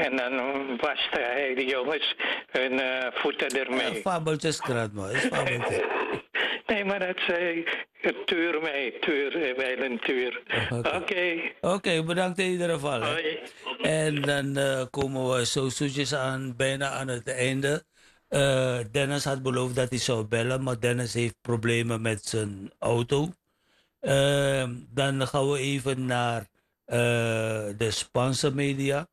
En dan waste hij de jongens hun voeten ermee. Fabeltjes, grandma. Is fabeltjes. Nee, maar dat zei tuur mee. Tuur, wijlen tuur. Oké. Bedankt in ieder geval. Hè. Hoi. En dan komen we zo zoetjes aan, bijna aan het einde. Dennis had beloofd dat hij zou bellen, maar Dennis heeft problemen met zijn auto. Dan gaan we even naar de Spaanse media.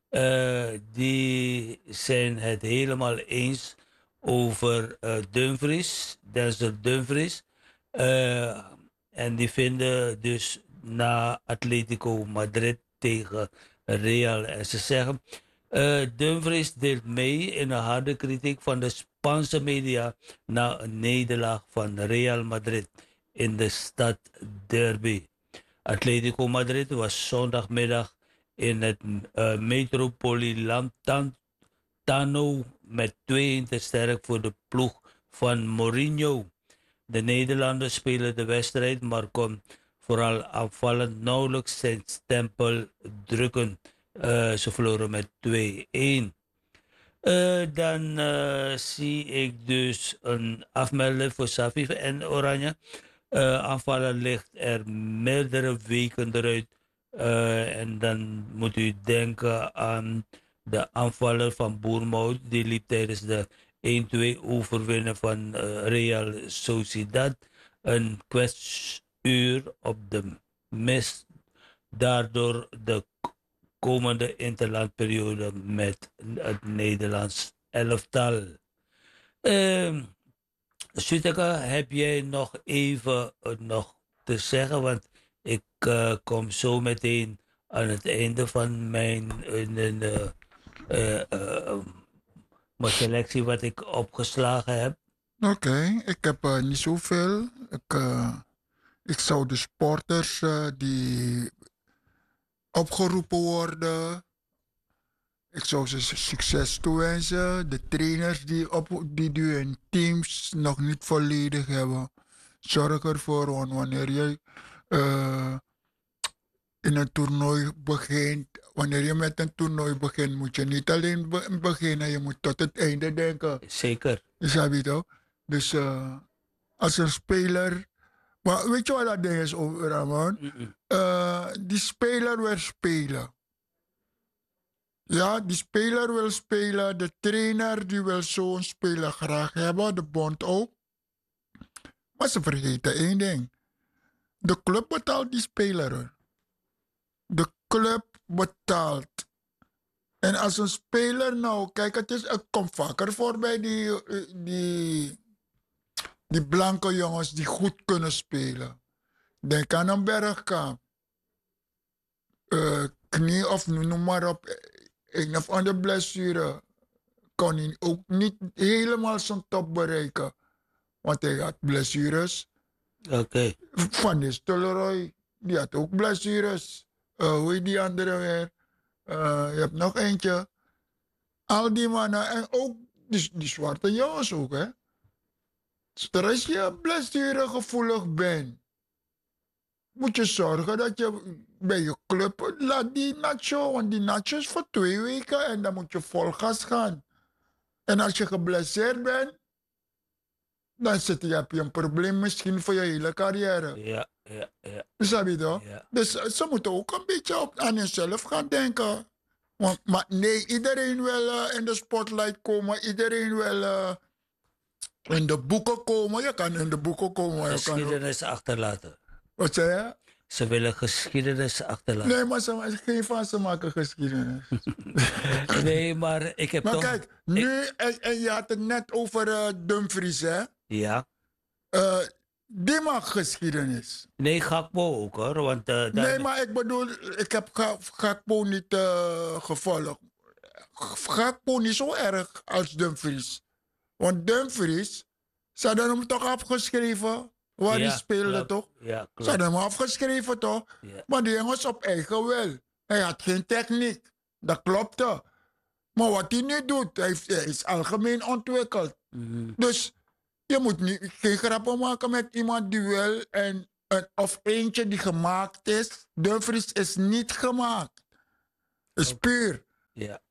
Die zijn het helemaal eens over Dumfries, Denzel Dumfries. En die vinden dus na Atletico Madrid tegen Real. En ze zeggen, Dumfries deelt mee in een harde kritiek van de Spaanse media na een nederlaag van Real Madrid in de stad Derby. Atletico Madrid was zondagmiddag in het Metropolitano met 2-1 te sterk voor de ploeg van Mourinho. De Nederlanders spelen de wedstrijd, maar kon vooral aanvallend nauwelijks zijn stempel drukken. Ze verloren met 2-1. Dan zie ik dus een afmelding voor Safif en Oranje. Aanvaller ligt er meerdere weken eruit. En dan moet u denken aan de aanvaller van Bournemouth. Die liep tijdens de 1-2 overwinnen van Real Sociedad een kwestionuur op de mist. Daardoor de komende interlandperiode met het Nederlands elftal. Suteka, heb jij nog even nog te zeggen? Want ik kom zo meteen aan het einde van mijn selectie wat ik opgeslagen heb. Oké, ik heb niet zoveel. Ik zou de sporters die opgeroepen worden, ik zou ze succes toewensen. De trainers die hun teams nog niet volledig hebben, zorg ervoor, want wanneer je in een toernooi begint, wanneer je met een toernooi begint, moet je niet alleen beginnen, je moet tot het einde denken. Zeker. Snap je toch? Dus als een speler. Maar weet je wat dat ding is, Ramon? Die speler wil spelen. Ja, die speler wil spelen. De trainer die wil zo'n speler graag hebben. De bond ook. Maar ze vergeten één ding. De club betaalt die speler. Hoor. De club betaalt. En als een speler nou, kijk, het komt vaker voor bij die blanke jongens die goed kunnen spelen. Denk aan een Bergkamp. Knie of noem maar op. Een of andere blessure kon hij ook niet helemaal zijn top bereiken. Want hij had blessures. Oké. Van Nistelrooy, die had ook blessures. Hoe heet die andere weer? Je hebt nog eentje. Al die mannen. En ook die zwarte jongens ook, hè. Dus als je blessuregevoelig bent, moet je zorgen dat je bij je club laat die nacho. Want die nacho is voor 2 weken en dan moet je vol gas gaan. En als je geblesseerd bent, dan heb je een probleem misschien voor je hele carrière. Ja. Snap je toch? Ja. Dus ze moeten ook een beetje aan hunzelf gaan denken. Maar nee, iedereen wil in de spotlight komen. Iedereen wil in de boeken komen. Je kan in de boeken komen. Geschiedenis achterlaten. Wat zei je? Ze willen geschiedenis achterlaten. Nee, maar geen van ze maken geschiedenis. Nee, maar ik heb maar toch... kijk, nu, en je had het net over Dumfries, hè? Ja. Die maakt geschiedenis. Nee, Gakpo ook hoor. Want, nee, maar ik bedoel, ik heb Gakpo niet gevolgd. Gakpo niet zo erg als Dumfries. Want Dumfries, ze hadden hem toch afgeschreven? Waar hij speelde toch? Ja, klopt. Ze hadden hem afgeschreven toch? Ja. Maar die jongens op eigen wil. Hij had geen techniek. Dat klopte. Maar wat hij nu doet, hij is algemeen ontwikkeld. Dus je moet geen grappen maken met iemand die wil of eentje die gemaakt is. Dumfries is niet gemaakt. Het is puur. Ja.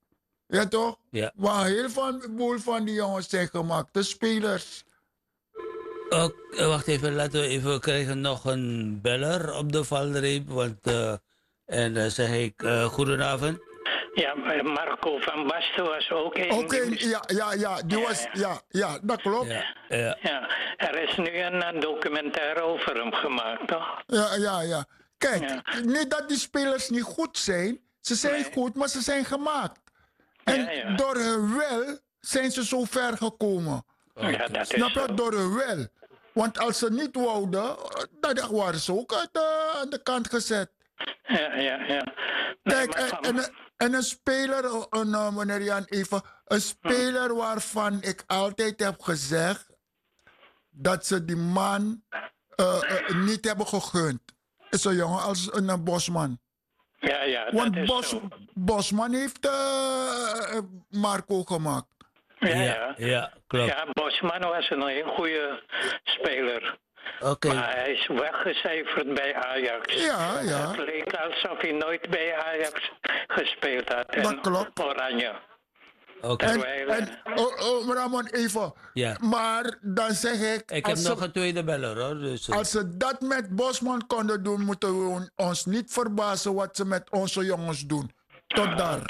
Ja, toch? Ja. Maar heel veel van die jongens zijn gemaakte spelers. Wacht even, laten we even. We krijgen nog een beller op de valreep. Want, en dan zeg ik goedenavond. Ja, Marco van Basten was ook een. Oké, ja, die was, ja, dat klopt. Ja. Ja, er is nu een documentaire over hem gemaakt, toch? Ja. Kijk, niet dat die spelers niet goed zijn. Ze zijn goed, maar ze zijn gemaakt. En door hun wel zijn ze zo ver gekomen. Ja, dat is Snap je? zo. Door hun wel. Want als ze niet wouden, dan waren ze ook aan de kant gezet. Ja. Nee, Kijk, maar van- en een speler, meneer Jan, even. Een speler waarvan ik altijd heb gezegd dat ze die man niet hebben gegund. Is een jongen als een Bosman. Ja, dat Want is zo. Bosman heeft Marco gemaakt. Ja, Klopt. Ja, Bosman was een heel goede speler. Oké. Maar hij is weggecijferd bij Ajax. Ja. Het leek alsof hij nooit bij Ajax gespeeld had. En Dat klopt. Oranje. Oké. Maar Ramon, even. Ja. Maar dan zeg ik... Ik heb als ze- nog een tweede beller hoor. Dus, Als ze dat met Bosman konden doen, moeten we ons niet verbazen wat ze met onze jongens doen. Tot daar.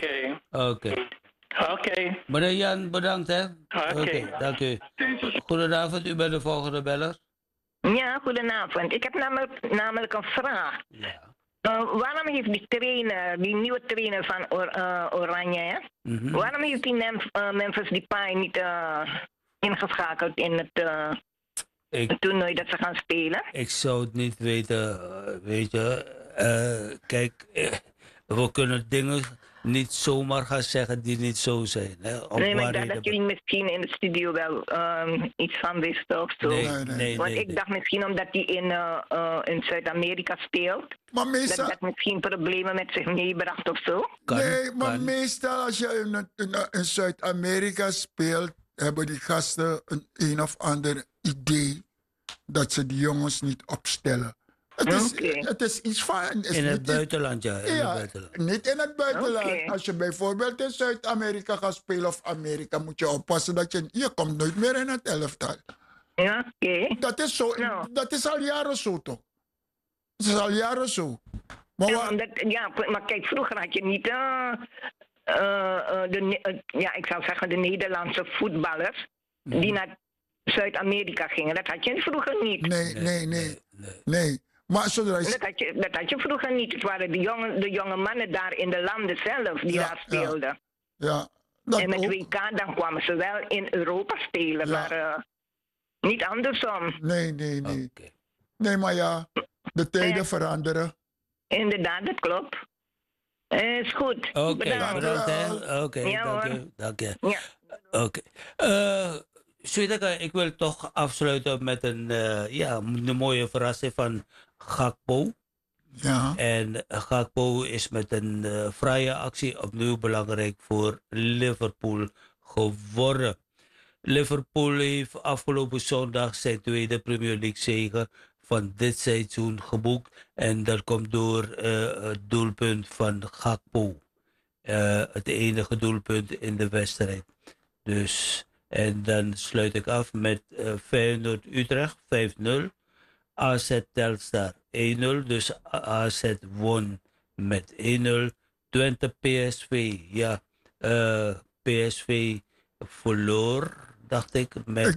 Oké. Meneer Jan, bedankt hè. Oké. Dank u. Goedenavond, u bent de volgende beller. Ja, goedenavond. Ik heb namelijk een vraag. Ja. Waarom heeft die trainer, die nieuwe trainer van Oranje, hè? Waarom heeft die Memphis Depay niet ingeschakeld in het toernooi dat ze gaan spelen? Ik zou het niet weten, weet je. Kijk, we kunnen dingen niet zomaar gaan zeggen die niet zo zijn. Hè? Nee, maar ik dacht dat jullie misschien in de studio wel iets van wisten of zo. Nee. Want ik dacht misschien omdat hij in Zuid-Amerika speelt, Maar meestal... dat misschien problemen met zich meebracht of zo. Maar meestal als je in Zuid-Amerika speelt, hebben die gasten een of ander idee dat ze die jongens niet opstellen. Het is iets van... In het buitenland, ja. Niet in het buitenland. Oké. Als je bijvoorbeeld in Zuid-Amerika gaat spelen of Amerika, moet je oppassen dat je komt nooit meer in het elftal. Ja, oké. Dat is zo. Dat is al jaren zo toch? Dat is al jaren zo. Maar kijk, vroeger had je niet ik zou zeggen de Nederlandse voetballers die naar Zuid-Amerika gingen. Dat had je vroeger niet. Nee. Maar zodra dat had je vroeger niet. Het waren de jonge mannen daar in de landen zelf die daar speelden. Ja. En met WK dan kwamen ze wel in Europa spelen, maar niet andersom. Nee. Nee, maar ja, de tijden veranderen. Inderdaad, dat klopt. Is goed. Bedankt hè. Dank je. Ja. Oké. Sweetaka, ik wil toch afsluiten met een mooie verrassing van Gakpo. Ja. En Gakpo is met een vrije actie opnieuw belangrijk voor Liverpool geworden. Liverpool heeft afgelopen zondag zijn tweede Premier League zege van dit seizoen geboekt. En dat komt door het doelpunt van Gakpo. Het enige doelpunt in de wedstrijd. Dus, en dan sluit ik af met Feyenoord Utrecht 5-0. AZ Telstar 1-0. Dus AZ won met 1-0. Twente PSV. Ja, PSV verloor, dacht ik.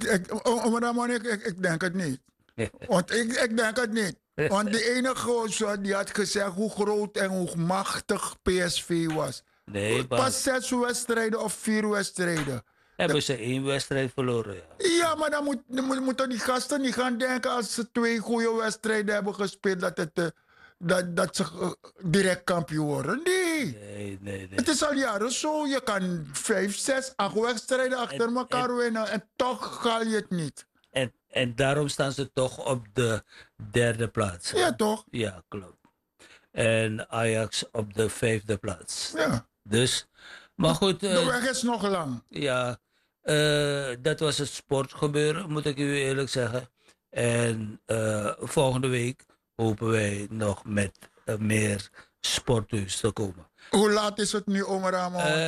Ik denk het niet. Want ik denk het niet. Want de ene gozer die had gezegd hoe groot en hoe machtig PSV was. Nee, pas 6 wedstrijden of 4 wedstrijden. Hebben ze 1 wedstrijd verloren, ja. Ja, maar dan moeten die gasten niet gaan denken als ze 2 goede wedstrijden hebben gespeeld dat ze direct kampioen worden. Nee. Het is al jaren zo. Je kan 5, 6, 8 wedstrijden achter elkaar winnen en toch haal je het niet. En daarom staan ze toch op de 3e plaats. Ja, toch? Ja, klopt. En Ajax op de 5e plaats. Ja. Dus, maar goed. De weg is nog lang. Ja, dat was het sportgebeuren, moet ik u eerlijk zeggen. En volgende week hopen wij nog met meer sportnieuws te komen. Hoe laat is het nu, Omer Ramon?